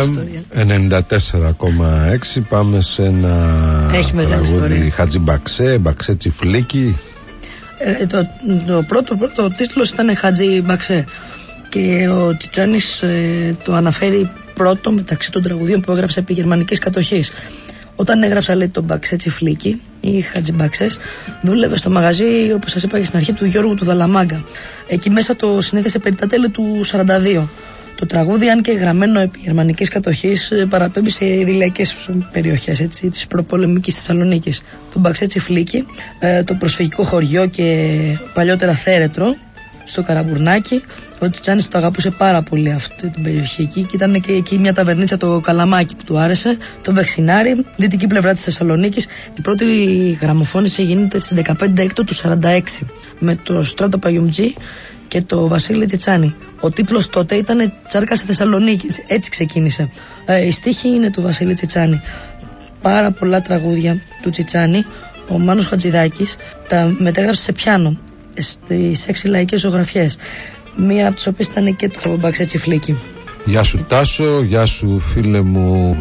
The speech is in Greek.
FM 94,6. Πάμε σε ένα τραγούδι Χατζιμπαξέ, Μπαξέ Τσιφλίκι. Το πρώτο τίτλος ήταν Χατζιμπαξέ και ο Τσιτσάνης το αναφέρει πρώτο μεταξύ των τραγουδίων που έγραψε επί γερμανικής κατοχής. Όταν έγραψα, λέει, τον Μπαξέ Τσιφλίκι ή Χατζιμπαξές, δούλευε στο μαγαζί, όπως σας είπα και στην αρχή, του Γιώργου του Δαλαμάγκα. Εκεί μέσα το συνέθεσε περί τα τέλη του 42. Το τραγούδι, αν και γραμμένο επί γερμανικής κατοχής, παραπέμπει σε ιδηλιακές περιοχές της προπολεμικής Θεσσαλονίκης. Το Μπαξέ Τσιφλίκι, το προσφυγικό χωριό και παλιότερα Θέρετρο, στο Καραμπουρνάκι. Ο Τσιτσάνης το αγαπούσε πάρα πολύ αυτή την περιοχή εκεί και ήταν και εκεί μια ταβερνίτσα, το Καλαμάκι, που του άρεσε. Το Βεξινάρι, δυτική πλευρά της Θεσσαλονίκης. Η πρώτη γραμμοφώνηση γίνεται στις 15 Έκτο του 46 με το Στράτο Παγιουμτζή και το Βασίλη Τσιτσάνη. Ο τίτλος τότε ήταν Τσάρκα στη Θεσσαλονίκη, έτσι ξεκίνησε. Η στίχη είναι του Βασίλη Τσιτσάνη. Πάρα πολλά τραγούδια του Τσιτσάνη ο Μάνος Χατζηδάκης τα μετέγραψε σε πιάνο στις 6 λαϊκές ζωγραφιές, μία από τις οποίες ήταν και το Μπαξέ Τσιφλίκι. Γεια σου Τάσο, γεια σου φίλε μου